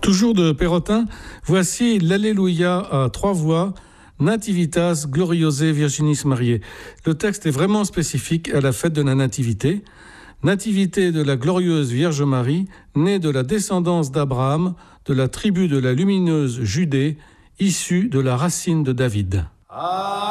Toujours de Perrotin, voici l'Alléluia à 3 voix, Nativitas Gloriose Virginis Mariae. Le texte est vraiment spécifique à la fête de la Nativité. Nativité de la glorieuse Vierge Marie, née de la descendance d'Abraham, de la tribu de la lumineuse Judée, issue de la racine de David.